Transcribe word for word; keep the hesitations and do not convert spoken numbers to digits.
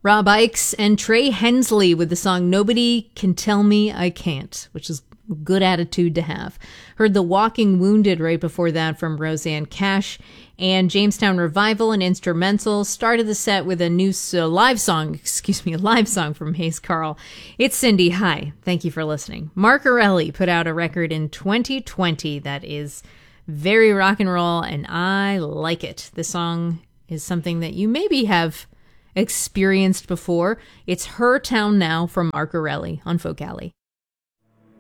Rob Ickes and Trey Hensley with the song Nobody Can Tell Me I Can't, which is a good attitude to have. Heard The Walking Wounded right before that from Roseanne Cash. And Jamestown Revival, an instrumental, started the set with a new uh, live song, excuse me, a live song from Hayes Carll. It's Cindy. Hi. Thank you for listening. Mark Orelli put out a record in twenty twenty that is very rock and roll, and I like it. The song is something that you maybe have experienced before. It's Her Town Now from Mark Orelli on Folk Alley.